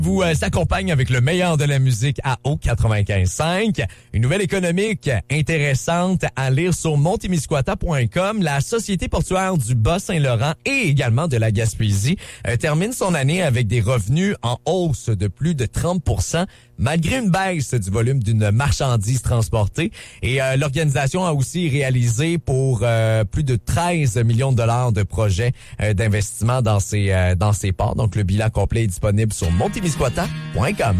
Vous s'accompagne avec le meilleur de la musique à O95.5. Une nouvelle économique intéressante à lire sur montemisquata.com. La Société portuaire du Bas-Saint-Laurent et également de la Gaspésie termine son année avec des revenus en hausse de plus de 30%, malgré une baisse du volume d'une marchandise transportée. Et l'organisation a aussi réalisé pour plus de 13 millions de dollars de projets d'investissement dans ses ports. Donc, le bilan complet est disponible sur montemisquata.com.